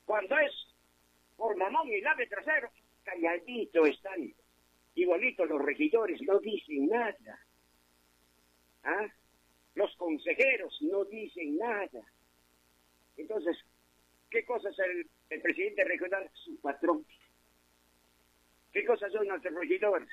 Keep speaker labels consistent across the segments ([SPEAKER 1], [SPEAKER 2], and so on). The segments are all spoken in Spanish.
[SPEAKER 1] Cuando es por mamón y lave trasero, calladito están. Igualito los regidores no dicen nada. ¿Ah? Los consejeros no dicen nada. Entonces, ¿qué cosa es el presidente regional? Su patrón. ¿Qué cosas son nuestros regidores?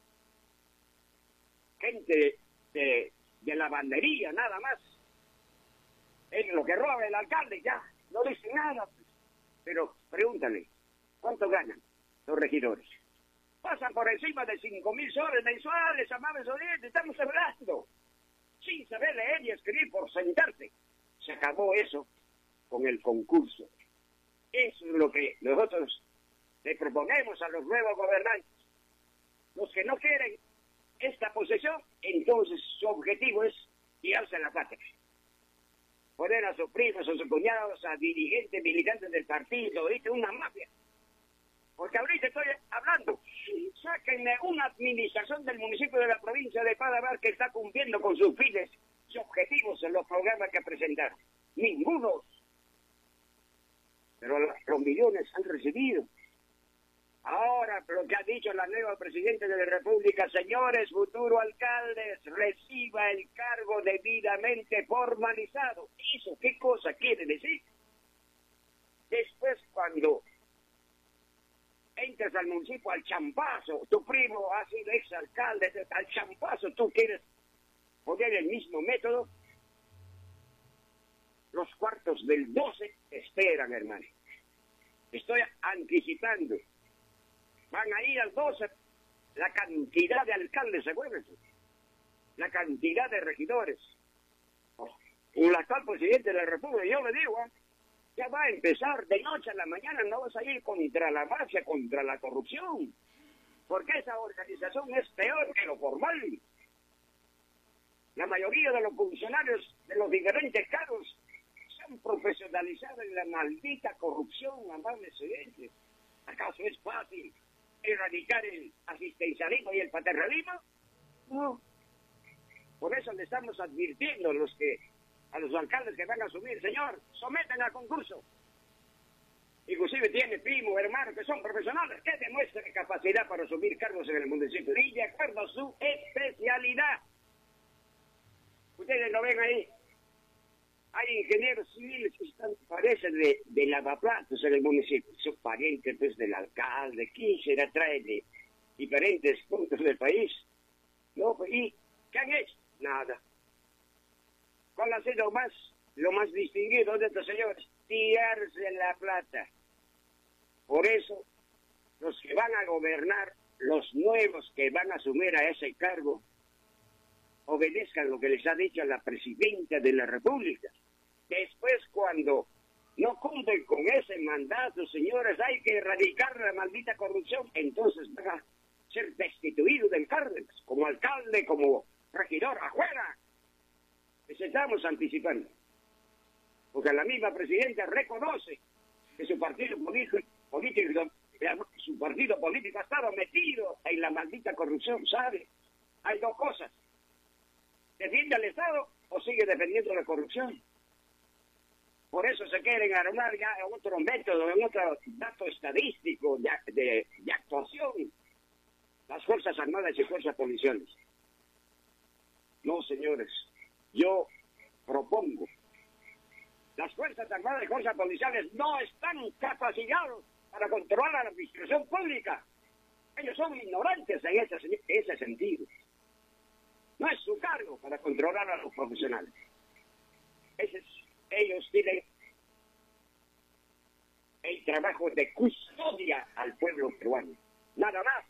[SPEAKER 1] Gente de lavandería, nada más. Es lo que roba el alcalde, ya. No dice nada. Pero pregúntale, ¿cuánto ganan los regidores? Pasan por encima de 5.000 soles mensuales, amables oyentes, estamos hablando. Sin saber leer y escribir por sentarse. Se acabó eso con el concurso. Eso es lo que nosotros le proponemos a los nuevos gobernantes. Los que no quieren esta posesión, entonces su objetivo es tirarse a la patria. Poner a sus primos, a sus cuñados, a dirigentes, militantes del partido, ¿viste? Una mafia. Porque ahorita estoy hablando, sáquenme una administración del municipio de la provincia de Padavar que está cumpliendo con sus fines y objetivos en los programas que presentaron. Ninguno. Pero los millones han recibido. Ahora, lo que ha dicho la nueva presidenta de la República, señores futuros alcaldes, reciba el cargo debidamente formalizado. ¿Eso qué cosa quiere decir? Después, cuando entras al municipio al champazo, tu primo ha sido exalcalde, al champazo tú quieres poner el mismo método, los cuartos del 12 esperan, hermano. Estoy anticipando. Van a ir al 12 la cantidad de alcaldes, acuérdense, la cantidad de regidores. El actual presidente de la República, yo le digo, ya va a empezar de noche a la mañana, no vas a ir contra la mafia, contra la corrupción, porque esa organización es peor que lo formal. La mayoría de los funcionarios de los diferentes cargos se han profesionalizado en la maldita corrupción, amables oyentes. ¿Acaso es fácil erradicar el asistencialismo y el paternalismo? No. Por eso le estamos advirtiendo a los alcaldes que van a asumir, señor, someten a concurso. Inclusive tiene primo, hermano, que son profesionales, que demuestren capacidad para asumir cargos en el municipio y de acuerdo a su especialidad. Ustedes lo ven ahí. Hay ingenieros civiles que parecen de lavaplatos en el municipio. Son parientes pues, del alcalde. ¿Quién se la trae de diferentes puntos del país? No, ¿y qué han hecho? Nada. ¿Cuál ha sido lo más distinguido de estos señores? Tirarse la plata. Por eso, los que van a gobernar, los nuevos que van a asumir a ese cargo, obedezcan lo que les ha dicho la presidenta de la República. Después, cuando no cumplen con ese mandato, señores, hay que erradicar la maldita corrupción, entonces van a ser destituidos del cargo, como alcalde, como regidor, afuera. Les estamos anticipando. Porque la misma presidenta reconoce que su partido político ha estado metido en la maldita corrupción, ¿sabe? Hay dos cosas. ¿Defiende al Estado o sigue defendiendo la corrupción? Por eso se quieren armar ya en otro método, en otro dato estadístico de actuación las Fuerzas Armadas y Fuerzas Policiales. No, señores, yo propongo, las Fuerzas Armadas y Fuerzas Policiales no están capacitados para controlar a la administración pública. Ellos son ignorantes en ese sentido. No es su cargo para controlar a los profesionales. Ellos tienen el trabajo de custodia al pueblo peruano. Nada más.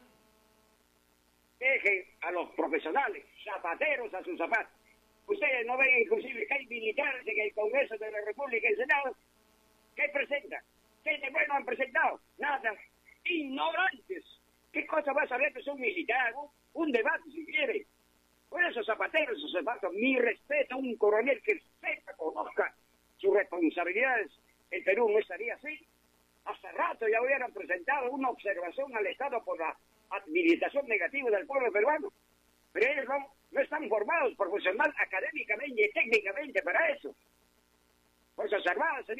[SPEAKER 1] Dejen a los profesionales, zapateros a sus zapatos. Ustedes no ven inclusive que hay militares en el Congreso de la República y el Senado. ¿Qué presentan? ¿Qué de bueno han presentado? Nada. Ignorantes. ¿Qué cosa vas a ver que son militares? Un debate si quiere. Por esos zapateros, esos zapatos, mi respeto a un coronel que sepa, conozca sus responsabilidades. El Perú no estaría así. Hace rato ya hubieran presentado una observación al Estado por la administración negativa del pueblo peruano. Pero ellos no están formados profesional, académicamente y técnicamente para eso. Fuerzas Armadas, señor.